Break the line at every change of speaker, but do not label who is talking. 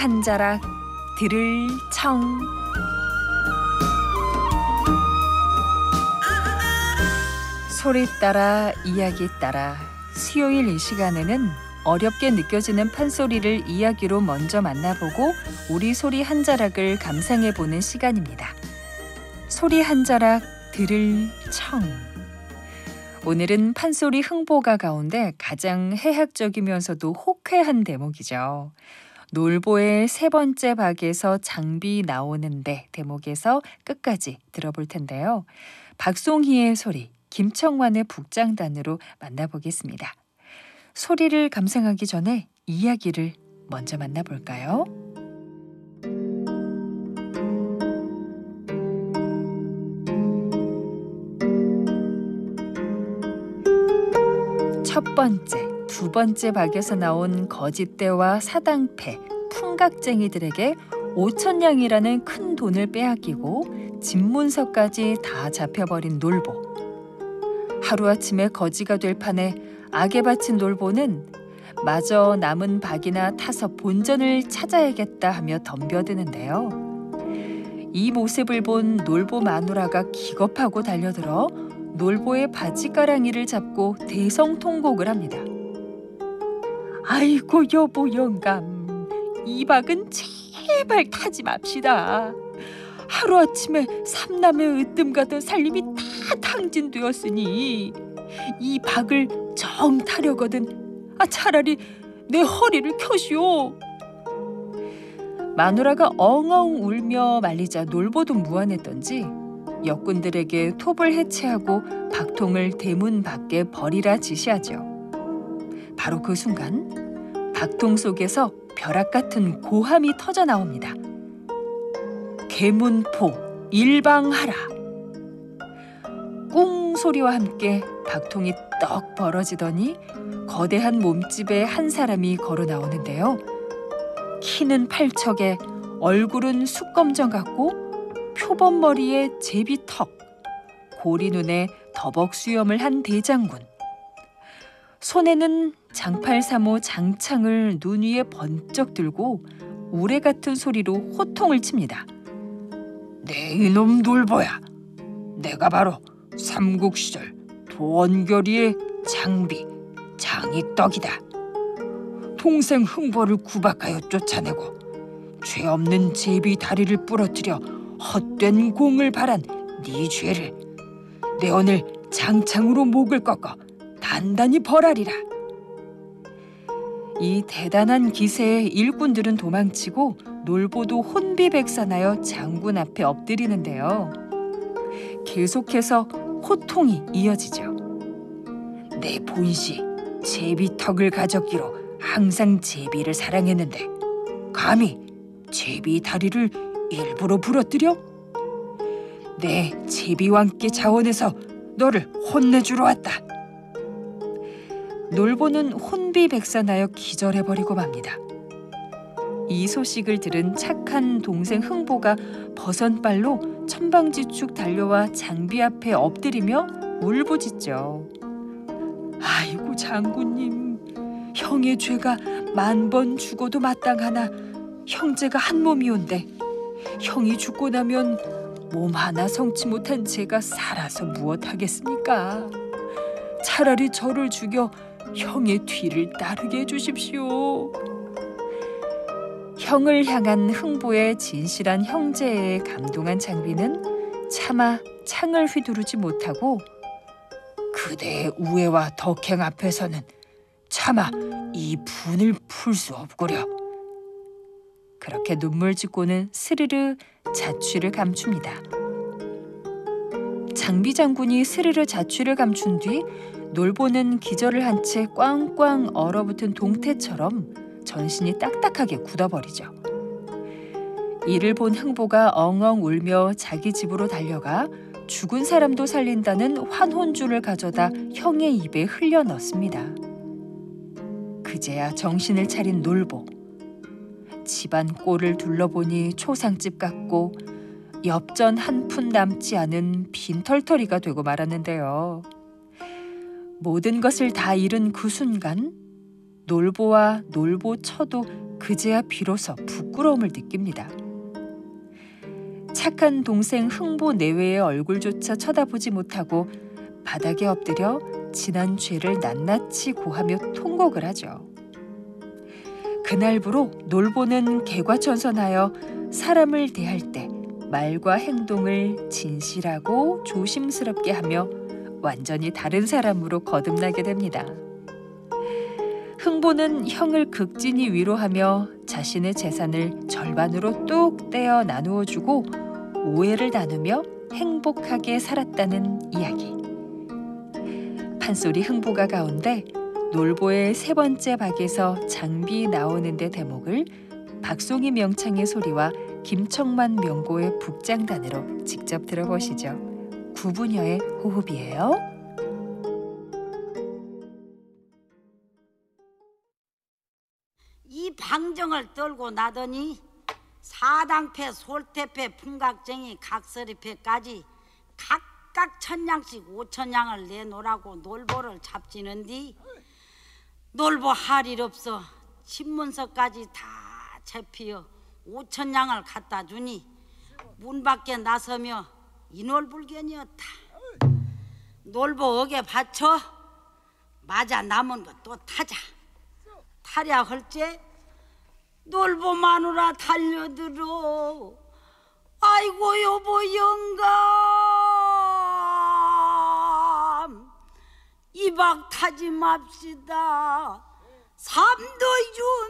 한 자락 들을 청. 소리 따라 이야기 따라 수요일 이 시간에는 어렵게 느껴지는 판소리를 이야기로 먼저 만나보고 우리 소리 한 자락을 감상해보는 시간입니다. 소리 한 자락 들을 청. 오늘은 판소리 흥보가 가운데 가장 해학적이면서도 호쾌한 대목이죠. 놀보의 세 번째 박에서 장비 나오는데 대목에서 끝까지 들어볼 텐데요. 박송희의 소리, 김청완의 북장단으로 만나보겠습니다. 소리를 감상하기 전에 이야기를 먼저 만나볼까요? 첫 번째, 두 번째 박에서 나온 거짓대와 사당패, 풍각쟁이들에게 5천냥이라는 큰 돈을 빼앗기고 집문서까지 다 잡혀버린 놀보. 하루아침에 거지가 될 판에 악에 바친 놀보는 마저 남은 박이나 타서 본전을 찾아야겠다 하며 덤벼드는데요. 이 모습을 본 놀보 마누라가 기겁하고 달려들어 놀보의 바지가랑이를 잡고 대성통곡을 합니다. 아이고 여보 영감, 이 박은 제발 타지 맙시다. 하루아침에 삼남의 으뜸 가던 살림이 다 탕진되었으니 이 박을 정 타려거든 차라리 내 허리를 켜시오. 마누라가 엉엉 울며 말리자 놀보도 무안했던지 역군들에게 톱을 해체하고 박통을 대문 밖에 버리라 지시하죠. 바로 그 순간 박통 속에서 벼락 같은 고함이 터져 나옵니다. 계문포 일방하라. 꿍 소리와 함께 박통이 떡 벌어지더니 거대한 몸집에 한 사람이 걸어 나오는데요. 키는 팔척에 얼굴은 숯검정 같고 표범머리에 제비턱, 고리 눈에 더벅 수염을 한 대장군. 손에는 장팔사모 장창을 눈 위에 번쩍 들고 우레 같은 소리로 호통을 칩니다. 내 이놈 놀보야, 내가 바로 삼국시절 도원결의의 장비 장익덕이다. 동생 흥보를 구박하여 쫓아내고 죄 없는 제비 다리를 부러뜨려 헛된 공을 바란 네 죄를 내 오늘 장창으로 목을 꺾어 단단히 벌하리라. 이 대단한 기세에 일꾼들은 도망치고 놀보도 혼비백산하여 장군 앞에 엎드리는데요. 계속해서 호통이 이어지죠. 내 본시 제비턱을 가졌기로 항상 제비를 사랑했는데 감히 제비 다리를 일부러 부러뜨려? 내 제비와 함께 자원해서 너를 혼내주러 왔다. 놀보는 혼비백산하여 기절해버리고 맙니다. 이 소식을 들은 착한 동생 흥보가 버선발로 천방지축 달려와 장비 앞에 엎드리며 울부짖죠. 아이고 장군님, 형의 죄가 10,000번 죽어도 마땅하나 형제가 한 몸이온데 형이 죽고 나면 몸 하나 성치 못한 제가 살아서 무엇하겠습니까? 차라리 저를 죽여 형의 뒤를 따르게 해주십시오. 형을 향한 흥보의 진실한 형제에 감동한 장비는 차마 창을 휘두르지 못하고 그대의 우애와 덕행 앞에서는 차마 이 분을 풀 수 없구려. 그렇게 눈물 짓고는 스르르 자취를 감춥니다. 장비 장군이 스르르 자취를 감춘 뒤 놀보는 기절을 한 채 꽝꽝 얼어붙은 동태처럼 전신이 딱딱하게 굳어버리죠. 이를 본 흥보가 엉엉 울며 자기 집으로 달려가 죽은 사람도 살린다는 환혼주를 가져다 형의 입에 흘려 넣습니다. 그제야 정신을 차린 놀보. 집안 꼴을 둘러보니 초상집 같고 엽전 한 푼 남지 않은 빈털터리가 되고 말았는데요. 모든 것을 다 잃은 그 순간 놀보와 놀보처도 그제야 비로소 부끄러움을 느낍니다. 착한 동생 흥보 내외의 얼굴조차 쳐다보지 못하고 바닥에 엎드려 지난 죄를 낱낱이 고하며 통곡을 하죠. 그날부로 놀보는 개과천선하여 사람을 대할 때 말과 행동을 진실하고 조심스럽게 하며 완전히 다른 사람으로 거듭나게 됩니다. 흥보는 형을 극진히 위로하며 자신의 재산을 절반으로 뚝 떼어 나누어 주고 오해를 나누며 행복하게 살았다는 이야기. 판소리 흥보가 가운데 놀보의 세 번째 박에서 장비 나오는데 대목을 박송이 명창의 소리와 김청만 명고의 북장단으로 직접 들어보시죠. 구부녀의 호흡이에요.
이 방정을 떨고 나더니 사당패, 솔태패, 풍각쟁이, 각설이패까지 각각 1000냥씩 5000냥을 내놓으라고 놀보를 잡지는디 놀보 할 일 없어 신문서까지 다 채피어 5000냥을 갖다 주니 문 밖에 나서며 인월불견이었다. 놀보 어게 받쳐 맞아 남은 것 또 타자. 타랴 헐째 놀보 마누라 달려들어. 아이고 여보 영감 이박 타지 맙시다. 삼도 유